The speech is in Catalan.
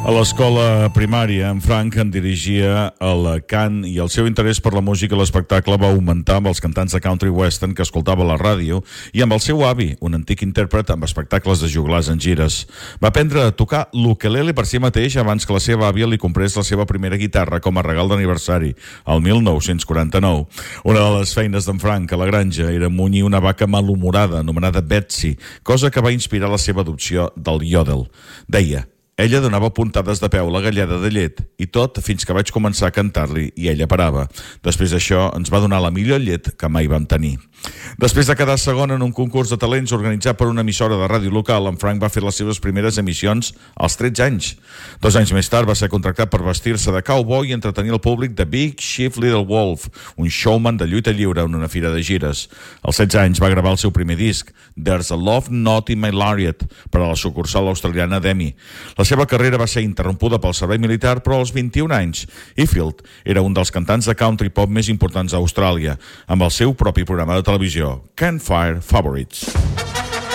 A l'escola primària, en Frank en dirigia el cant i el seu interès per la música i l'espectacle va augmentar amb els cantants de country western que escoltava a la ràdio i amb el seu avi, un antic intèrpret amb espectacles de joglars en gires. Va aprendre a tocar l'ukelele per si mateix abans que la seva àvia li comprés la seva primera guitarra com a regal d'aniversari, el 1949. Una de les feines d'en Frank a la granja era munyir una vaca malhumorada anomenada Betsy, cosa que va inspirar la seva adopció del yodel. Deia: ella donava puntades de peu a la galleda de llet i tot fins que vaig començar a cantar-li i ella parava. Després d'això ens va donar la millor llet que mai vam tenir. Després de quedar segon en un concurs de talents organitzat per una emissora de ràdio local, en Frank va fer les seves primeres emissions als 13 anys. 2 anys més tard va ser contractat per vestir-se de cowboy i entretenir el públic de Big Chief Little Wolf, un showman de lluita lliure en una fira de gires. Als 16 anys va gravar el seu primer disc, There's a Love Knot in My Lariat, per a la sucursal australiana d'Emmy. La seva carrera va ser interrompuda pel servei militar, però als 21 anys, Ifield era un dels cantants de country pop més importants d'Austràlia, amb el seu propi programa de televisió, Campfire Favorites.